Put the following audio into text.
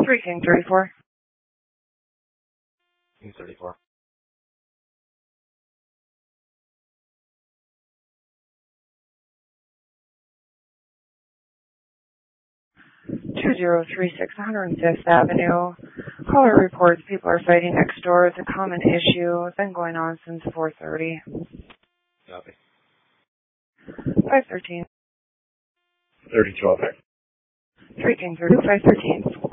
3 King 34. King 34. 2036 105th Avenue. Caller reports people are fighting next door. It's a common issue. It's been going on since 4:30. Copy. 513. 32 up there. 3 King 32, 513.